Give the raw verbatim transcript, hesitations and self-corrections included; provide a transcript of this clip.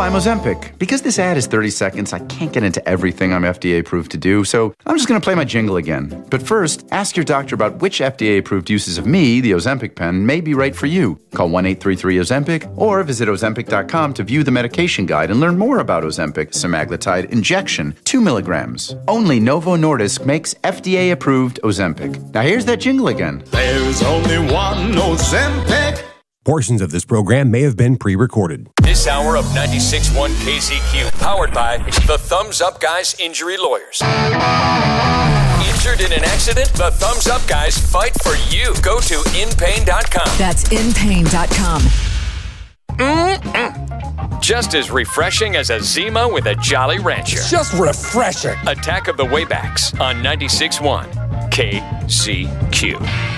I'm Ozempic. Because this ad is thirty seconds, I can't get into everything I'm F D A approved to do, so I'm just going to play my jingle again. But first, ask your doctor about which F D A approved uses of me, the Ozempic pen, may be right for you. Call one eight three three Ozempic or visit Ozempic dot com to view the medication guide and learn more about Ozempic semaglutide injection, two milligrams. Only Novo Nordisk makes F D A approved Ozempic. Now here's that jingle again. There's only one Ozempic. Portions of this program may have been pre-recorded. This hour of ninety-six point one K Z Q, powered by the Thumbs Up Guys Injury Lawyers. Injured in an accident? The Thumbs Up Guys fight for you. Go to in pain dot com. That's in pain dot com. Mm-mm. Just as refreshing as a Zima with a Jolly Rancher. Just refreshing. Attack of the Waybacks on ninety-six point one K Z Q.